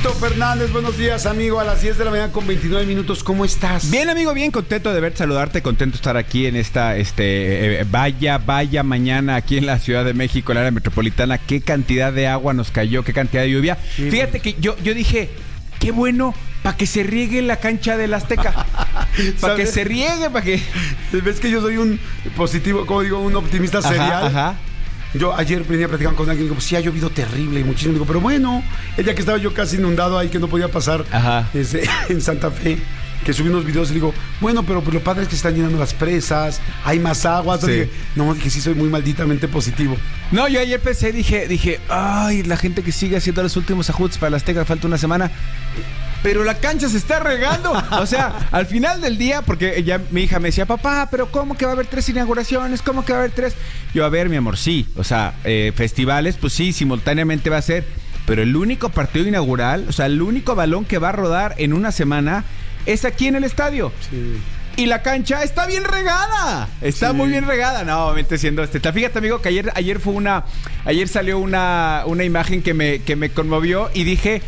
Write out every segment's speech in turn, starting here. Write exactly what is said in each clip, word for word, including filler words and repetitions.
Tito Fernández, buenos días, amigo, a las diez de la mañana con veintinueve minutos, ¿cómo estás? Bien, amigo, bien, contento de verte, saludarte, contento de estar aquí en esta, este, eh, vaya, vaya mañana aquí en la Ciudad de México, en la área metropolitana, qué cantidad de agua nos cayó, qué cantidad de lluvia. Sí. Fíjate que yo, yo dije, qué bueno, para que se riegue la cancha del Azteca, para que se riegue, para que... ¿Ves que yo soy un positivo, como digo, un optimista serial? Ajá, ajá. Yo ayer venía platicando con alguien y digo, pues sí ha llovido terrible y muchísimo. Digo, pero bueno, el día que estaba yo casi inundado ahí, que no podía pasar este, en Santa Fe, que subí unos videos y digo, bueno, pero pues lo padre es que están llenando las presas, hay más agua. Sí. Dije, no, dije, sí soy muy malditamente positivo. No, yo ayer pensé, dije, dije, ay, la gente que sigue haciendo los últimos ajustes para el Azteca, falta una semana. Pero la cancha se está regando. O sea, al final del día, porque ya mi hija me decía, papá, pero ¿cómo que va a haber tres inauguraciones? ¿Cómo que va a haber tres? Yo, a ver, mi amor, sí. O sea, eh, festivales, pues sí, simultáneamente va a ser. Pero el único partido inaugural, o sea, el único balón que va a rodar en una semana es aquí en el estadio. Sí. Y la cancha está bien regada. Está sí. muy bien regada. No, obviamente siendo este. Fíjate, amigo, que ayer, ayer fue una. Ayer salió una, una imagen que me, que me conmovió y dije.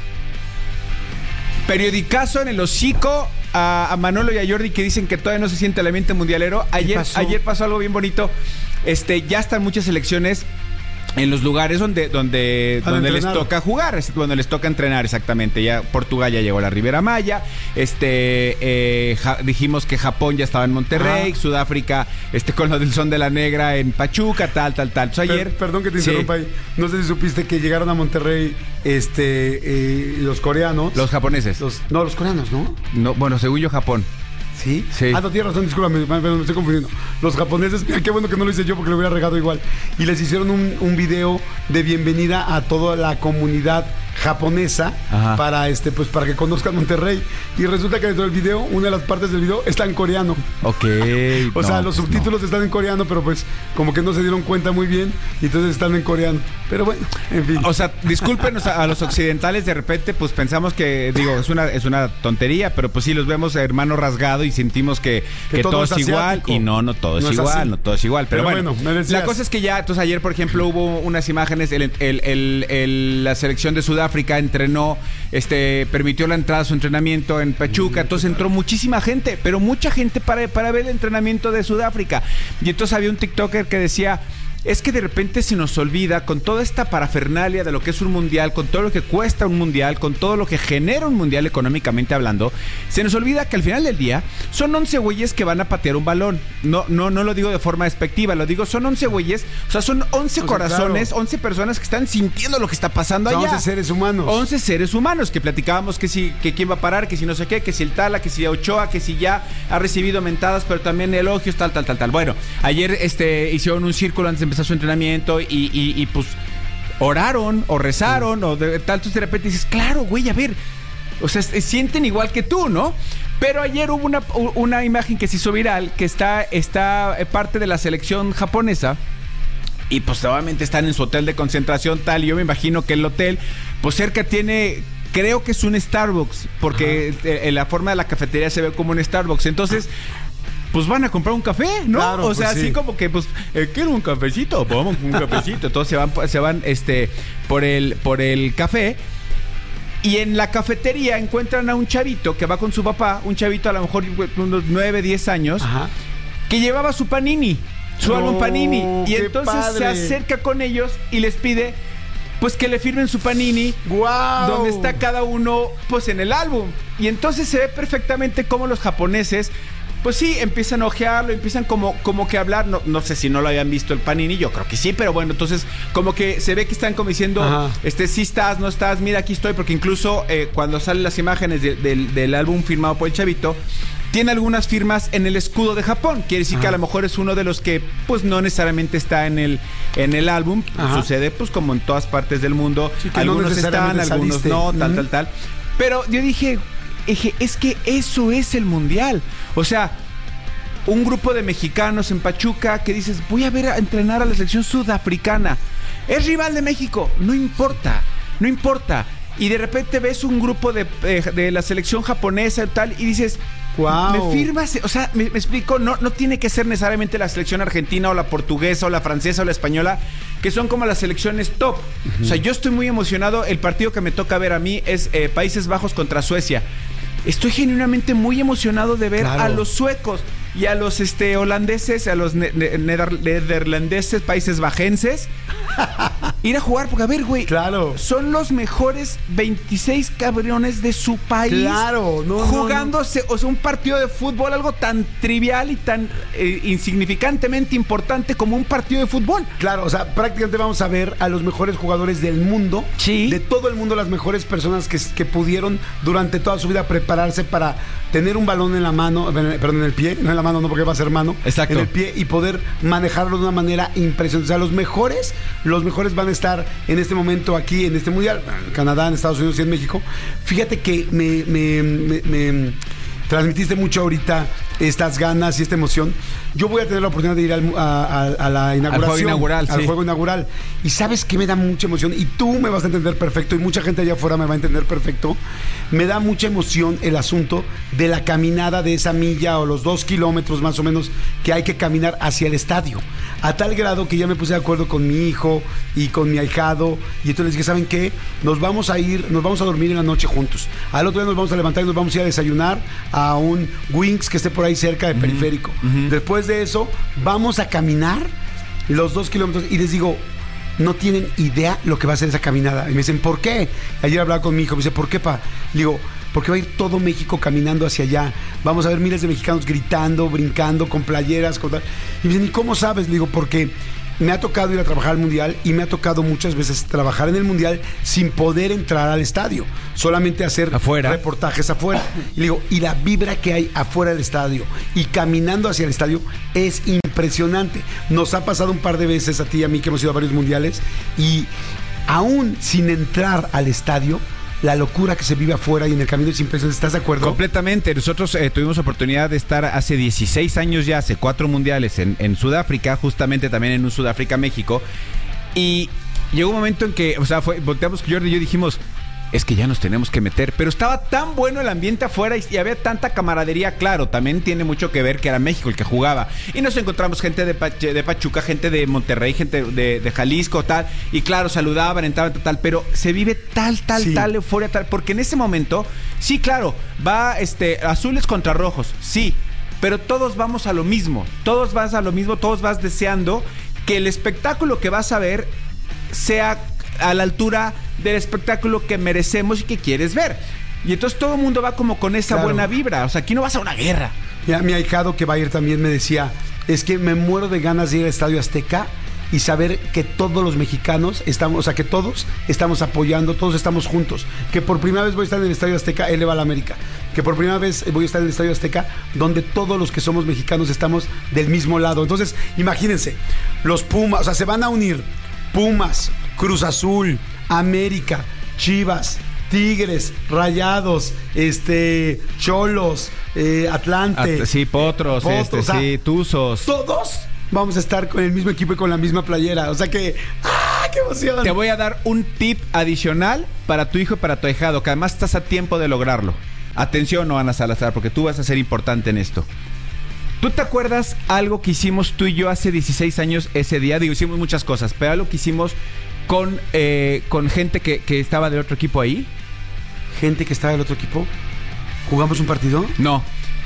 Periodicazo en el hocico a, a Manolo y a Jordi, que dicen que todavía no se siente el ambiente mundialero. Ayer pasó? ayer pasó algo bien bonito. Este, ya están muchas selecciones en los lugares donde, donde, donde les toca jugar, donde les toca entrenar, exactamente. Ya Portugal ya llegó a la Riviera Maya. Este, eh, ja, dijimos que Japón ya estaba en Monterrey, ah. Sudáfrica, este, con lo del Son de la Negra en Pachuca, tal, tal, tal. Entonces, ayer, per, perdón que te interrumpa sí. ahí. No sé si supiste que llegaron a Monterrey, este, eh, los coreanos. Los japoneses. Los, no, los coreanos, ¿no? No, bueno, según yo, Japón. ¿Sí? Sí. Ah, no, tienes razón, discúlpame, me, me estoy confundiendo. Los japoneses, mira, qué bueno que no lo hice yo porque lo hubiera regado igual. Y les hicieron un, un video de bienvenida a toda la comunidad japonesa. Ajá. para este pues para que conozcan Monterrey. Y resulta que dentro del video, una de las partes del video está en coreano. Ok. O no, sea, los subtítulos no. están en coreano, pero pues como que no se dieron cuenta muy bien y entonces están en coreano. Pero bueno, en fin. O sea, discúlpenos a, a los occidentales, de repente pues pensamos que, digo, es una, es una tontería, pero pues sí los vemos hermano rasgado y sentimos que, que, que todo, todo es igual. Y no, no todo es, no es igual, así. no todo es igual. Pero, pero bueno, bueno la cosa es que ya, entonces ayer, por ejemplo, hubo unas imágenes, el, el, el, el, la selección de Sudáfrica entrenó, este, permitió la entrada a su entrenamiento en Pachuca, entonces entró muchísima gente, pero mucha gente para, para ver el entrenamiento de Sudáfrica. Y entonces había un TikToker que decía, es que de repente se nos olvida, con toda esta parafernalia de lo que es un mundial, con todo lo que cuesta un mundial, con todo lo que genera un mundial económicamente hablando, se nos olvida que al final del día son once güeyes que van a patear un balón. No, no, no lo digo de forma despectiva, lo digo, son once güeyes, o sea, son once o sea, corazones, claro. once personas que están sintiendo lo que está pasando allá. once seres humanos. once seres humanos, que platicábamos que si, que quién va a parar, que si no sé qué, que si el Tala, que si Ochoa, que si ya ha recibido mentadas, pero también elogios, tal, tal, tal, tal. Bueno, ayer este, hicieron un círculo antes de empezar su entrenamiento y, y, y pues oraron o rezaron sí. o de, tal, entonces de repente dices, claro, güey, a ver, o sea, se sienten igual que tú, ¿no? Pero ayer hubo una, una imagen que se hizo viral, que está, está parte de la selección japonesa y pues obviamente están en su hotel de concentración tal, y yo me imagino que el hotel pues cerca tiene, creo que es un Starbucks, porque en la forma de la cafetería se ve como un Starbucks, entonces pues van a comprar un café, ¿no? Claro, o sea, pues así sí. como que, pues, eh, quiero un cafecito, vamos un cafecito. Entonces se van, se van, este, por el, por el café. Y en la cafetería encuentran a un chavito que va con su papá, un chavito a lo mejor unos nueve, diez años, ajá. que llevaba su Panini, su oh, álbum Panini. Y entonces padre. se acerca con ellos y les pide, pues, que le firmen su Panini, wow. donde está cada uno, pues, en el álbum. Y entonces se ve perfectamente cómo los japoneses, pues sí, empiezan a ojearlo, empiezan como, como que a hablar, no, no sé si no lo habían visto el Panini, yo creo que sí, pero bueno, entonces como que se ve que están como diciendo, ajá. este, sí estás, no estás, mira, aquí estoy, porque incluso eh, cuando salen las imágenes de, de, del álbum firmado por el chavito, tiene algunas firmas en el escudo de Japón, quiere decir ajá. que a lo mejor es uno de los que pues no necesariamente está en el, en el álbum, ajá. sucede pues como en todas partes del mundo, sí, algunos no están, algunos saliste. no, tal, uh-huh. tal, tal, pero yo dije... Dije, es que eso es el mundial. O sea, un grupo de mexicanos en Pachuca que dices, voy a ver a entrenar a la selección sudafricana. Es rival de México. No importa, no importa. Y de repente ves un grupo de, de, de la selección japonesa y tal, y dices, Wow. ¿Me firmas? O sea, me, me explico, no, no tiene que ser necesariamente la selección argentina o la portuguesa o la francesa o la española, que son como las selecciones top. Uh-huh. O sea, yo estoy muy emocionado. El partido que me toca ver a mí es eh, Países Bajos contra Suecia. Estoy genuinamente muy emocionado de ver claro. a los suecos y a los este, holandeses, a los ne- ne- nederlandeses, países bajenses, ir a jugar, porque a ver, güey, claro. son los mejores veintiséis cabrones de su país. Claro, no, jugándose, no, no. o sea, un partido de fútbol, algo tan trivial y tan eh, insignificantemente importante como un partido de fútbol. Claro, o sea, prácticamente vamos a ver a los mejores jugadores del mundo, sí. de todo el mundo, las mejores personas que, que pudieron durante toda su vida prepararse para tener un balón en la mano, perdón, en el pie, no en la mano, no porque va a ser mano, exacto. en el pie y poder manejarlo de una manera impresionante. O sea, los mejores, los mejores van a estar en este momento aquí en este mundial, en Canadá, en Estados Unidos y en México. Fíjate que me, me, me, me transmitiste mucho ahorita estas ganas y esta emoción. Yo voy a tener la oportunidad de ir al, a, a, a la inauguración. Al juego inaugural, al sí. juego inaugural. Y sabes que me da mucha emoción, y tú me vas a entender perfecto, y mucha gente allá afuera me va a entender perfecto. Me da mucha emoción el asunto de la caminada de esa milla o los dos kilómetros más o menos que hay que caminar hacia el estadio. A tal grado que ya me puse de acuerdo con mi hijo y con mi ahijado. Y entonces les dije, ¿saben qué? Nos vamos a ir, nos vamos a dormir en la noche juntos. Al otro día nos vamos a levantar y nos vamos a ir a desayunar a un Wings que esté por ahí cerca de Periférico. Uh-huh. Después de eso, vamos a caminar los dos kilómetros. Y les digo, no tienen idea lo que va a ser esa caminada. Y me dicen, ¿por qué? Ayer hablaba con mi hijo, me dice, ¿por qué, pa? Le digo, porque va a ir todo México caminando hacia allá. Vamos a ver miles de mexicanos gritando, brincando, con playeras, con tal. Y me dicen, ¿y cómo sabes? Le digo, porque me ha tocado ir a trabajar al Mundial y me ha tocado muchas veces trabajar en el Mundial sin poder entrar al estadio, solamente hacer afuera. reportajes afuera. Y le digo, y la vibra que hay afuera del estadio y caminando hacia el estadio es impresionante. Nos ha pasado un par de veces a ti y a mí que hemos ido a varios mundiales, y aún sin entrar al estadio, la locura que se vive afuera y en el camino es impresionante. ¿Estás de acuerdo? Completamente. Nosotros eh, tuvimos oportunidad de estar hace dieciséis años ya, hace cuatro mundiales en, en Sudáfrica, justamente también en un Sudáfrica-México. Y llegó un momento en que, o sea, fue, volteamos Jordi y yo dijimos, es que ya nos tenemos que meter. Pero estaba tan bueno el ambiente afuera y, y había tanta camaradería. Claro, también tiene mucho que ver que era México el que jugaba. Y nos encontramos gente de, Pach- de Pachuca, gente de Monterrey, gente de, de Jalisco, tal. Y claro, saludaban, entraban, tal. Pero se vive tal, tal, sí. tal euforia, tal. Porque en ese momento, sí, claro, va este azules contra rojos, sí. Pero todos vamos a lo mismo. Todos vas a lo mismo, todos vas deseando que el espectáculo que vas a ver sea a la altura del espectáculo que merecemos y que quieres ver. Y entonces todo el mundo va como con esa claro. buena vibra. O sea, aquí no vas a una guerra. Ya, mi ahijado que va a ir también me decía, es que me muero de ganas de ir al Estadio Azteca y saber que todos los mexicanos estamos, o sea, que todos estamos apoyando, todos estamos juntos. Que por primera vez voy a estar en el Estadio Azteca, él le va a la América. Que por primera vez voy a estar en el Estadio Azteca, donde todos los que somos mexicanos estamos del mismo lado. Entonces, imagínense, los Pumas, o sea, se van a unir Pumas, Cruz Azul, América, Chivas, Tigres, Rayados, este, Cholos, eh, Atlante. At- sí, Potros, Potros este, o sea, sí, Tuzos. Todos vamos a estar con el mismo equipo y con la misma playera. O sea que, ¡ah, qué emoción! Te voy a dar un tip adicional para tu hijo y para tu ahijado, que además estás a tiempo de lograrlo. Atención, Ana Salazar, porque tú vas a ser importante en esto. ¿Tú te acuerdas algo que hicimos tú y yo hace dieciséis años ese día? Digo, hicimos muchas cosas, pero algo que hicimos con, eh, con gente que, que estaba del otro equipo ahí. ¿Gente que estaba del otro equipo? ¿Jugamos un partido? No.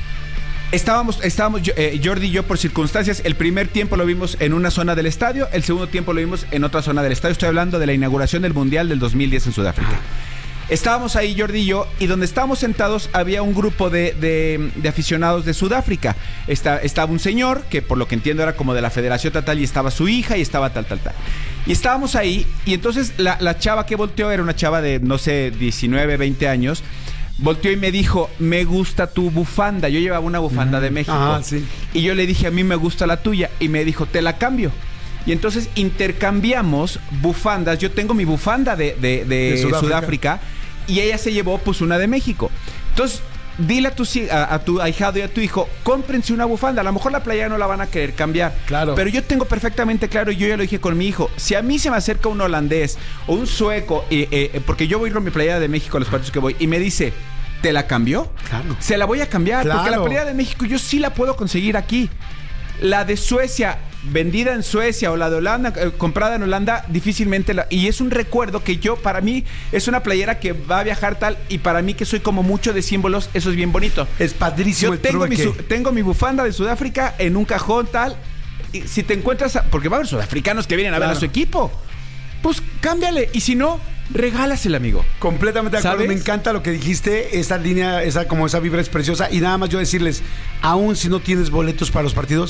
Estábamos, estábamos eh, Jordi y yo por circunstancias. El primer tiempo lo vimos en una zona del estadio, el segundo tiempo lo vimos en otra zona del estadio. Estoy hablando de la inauguración del Mundial del dos mil diez en Sudáfrica. Ah. Estábamos ahí Jordi y yo, y donde estábamos sentados había un grupo de, de, de aficionados de Sudáfrica. Está, estaba un señor que por lo que entiendo era como de la federación tal, tal, y estaba su hija y estaba tal, tal, tal. Y estábamos ahí, y entonces la, la chava que volteó era una chava de, no sé, diecinueve, veinte años. Volteó y me dijo, me gusta tu bufanda. Yo llevaba una bufanda mm. de México. Ah, sí. Y yo le dije, a mí me gusta la tuya. Y me dijo, te la cambio. Y entonces intercambiamos bufandas. Yo tengo mi bufanda de, de, de, de Sudáfrica. Sudáfrica y ella se llevó pues una de México. Entonces, dile a tu, a, a tu ahijado y a tu hijo, cómprense una bufanda. A lo mejor la playera no la van a querer cambiar. Claro. Pero yo tengo perfectamente claro, yo ya lo dije con mi hijo, si a mí se me acerca un holandés o un sueco, eh, eh, porque yo voy con mi playera de México a los partidos que voy, y me dice, ¿te la cambió? Claro. Se la voy a cambiar, Claro. porque la playera de México yo sí la puedo conseguir aquí. La de Suecia, vendida en Suecia, o la de Holanda, eh, comprada en Holanda, difícilmente la... Y es un recuerdo que yo, para mí, es una playera que va a viajar tal, y para mí, que soy como mucho de símbolos, eso es bien bonito. Es padrísimo Yo el tengo mi, trueque. su- tengo mi bufanda de Sudáfrica en un cajón tal, y si te encuentras... a- porque va a haber sudafricanos que vienen a ver Claro. a su equipo. Pues cámbiale, y si no, regálasela, amigo. Completamente de acuerdo. ¿Sabes? Me encanta lo que dijiste. Esa línea, esa como esa vibra es preciosa. Y nada más yo decirles, aún si no tienes boletos para los partidos,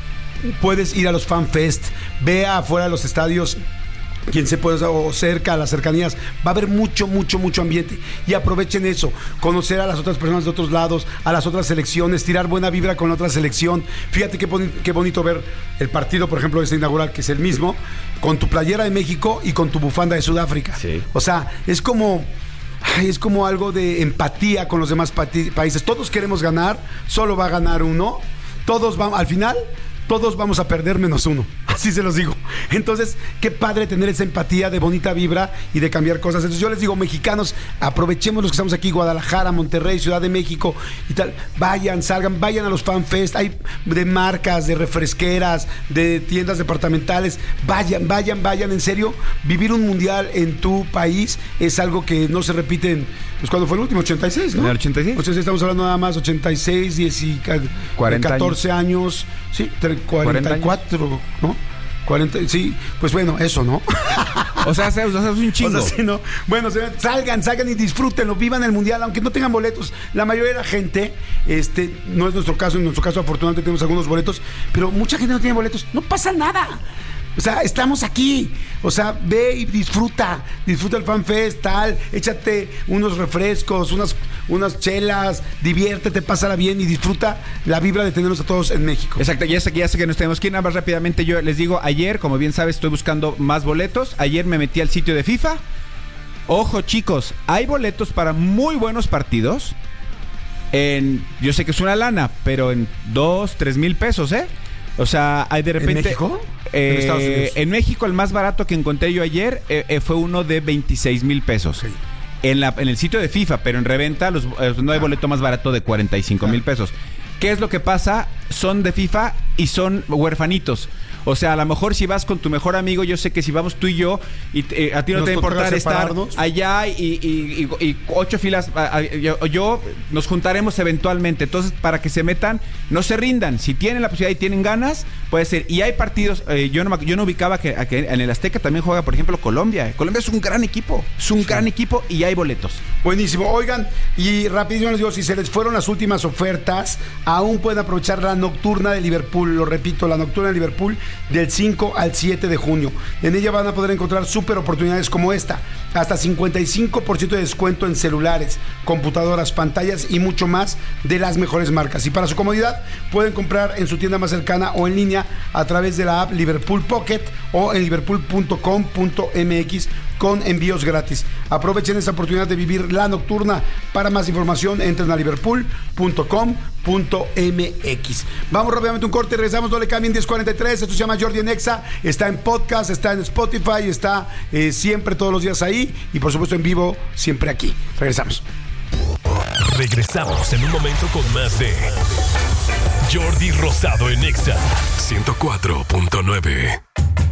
puedes ir a los Fan Fest, ve afuera de los estadios, quien se puede, o cerca, a las cercanías, va a haber mucho, mucho, mucho ambiente. Y aprovechen eso, conocer a las otras personas de otros lados, a las otras selecciones, tirar buena vibra con la otra selección. Fíjate qué, boni- qué bonito ver el partido, por ejemplo, este inaugural, que es el mismo, con tu playera de México y con tu bufanda de Sudáfrica. Sí. O sea, es como... Ay, es como algo de empatía con los demás pati- países. Todos queremos ganar, solo va a ganar uno. Todos vamos, al final, todos vamos a perder menos uno. Así se los digo. Entonces, qué padre tener esa empatía de bonita vibra y de cambiar cosas. Entonces, yo les digo, mexicanos, aprovechemos los que estamos aquí, Guadalajara, Monterrey, Ciudad de México y tal. Vayan, salgan, vayan a los Fan Fest. Hay de marcas, de refresqueras, de tiendas departamentales. Vayan, vayan, vayan. En serio, vivir un mundial en tu país es algo que no se repite en, pues, ¿cuándo fue el último? ochenta y seis, ¿no? En el ochenta y seis. ochenta y seis, estamos hablando nada más, ochenta y seis, diez y ca- cuarenta catorce años. Sí, tre- cuarenta y cuatro, ¿no? cuarenta, sí, pues bueno, eso, ¿no? O sea, es, o sea, es un chingo. O sea, sí, ¿no? Bueno, se- salgan, salgan y disfrútenlo, vivan el mundial, aunque no tengan boletos. La mayoría de la gente, este, no es nuestro caso, en nuestro caso afortunadamente tenemos algunos boletos, pero mucha gente no tiene boletos. No pasa nada. O sea, estamos aquí. O sea, ve y disfruta. Disfruta el Fan Fest, tal. Échate unos refrescos, unas, unas chelas. Diviértete, pásala bien y disfruta la vibra de tenernos a todos en México. Exacto, ya sé que ya sé que nos tenemos que ir. Nada más rápidamente, yo les digo, ayer, como bien sabes, estoy buscando más boletos. Ayer me metí al sitio de FIFA. Ojo, chicos, hay boletos para muy buenos partidos. En, yo sé que es una lana, pero en dos, tres mil pesos, ¿eh? O sea, hay de repente... ¿En México? Eh, ¿En Estados Unidos? En México el más barato que encontré yo ayer eh, eh, fue uno de veintiséis mil pesos. Ok. En, la, en el sitio de FIFA, pero en reventa los, eh, no hay boleto más barato de cuarenta y cinco mil pesos. ¿Qué es lo que pasa? Son de FIFA y son huerfanitos. O sea, a lo mejor si vas con tu mejor amigo, yo sé que si vamos tú y yo, y eh, a ti no Nos te va a toca importar estar separarnos. allá y, y- y- y ocho filas, a- a- yo, yo nos juntaremos eventualmente. Entonces, para que se metan, no se rindan. Si tienen la posibilidad y tienen ganas, puede ser. Y hay partidos, eh, yo, no, me- yo no ubicaba que, a que en el Azteca también juega, por ejemplo, Colombia. Colombia es un gran equipo, es un gran equipo y hay boletos. Buenísimo. Oigan, y rapidísimo les digo, si se les fueron las últimas ofertas, aún pueden aprovechar la nocturna de Liverpool. Lo repito, la nocturna de Liverpool del cinco al siete de junio. En ella van a poder encontrar súper oportunidades como esta. Hasta cincuenta y cinco por ciento de descuento en celulares, computadoras, pantallas y mucho más de las mejores marcas. Y para su comodidad, pueden comprar en su tienda más cercana o en línea a través de la app Liverpool Pocket o en liverpool punto com punto m x con envíos gratis. Aprovechen esta oportunidad de vivir la nocturna. Para más información, entren a liverpool punto com punto m x. Vamos rápidamente a un corte, regresamos, no le cambien. Diez cuarenta y tres, esto se llama Jordi en Exa, está en podcast, está en Spotify, está eh, siempre todos los días ahí y por supuesto en vivo siempre aquí. Regresamos. Regresamos en un momento con más de Jordi Rosado en Exa ciento cuatro punto nueve.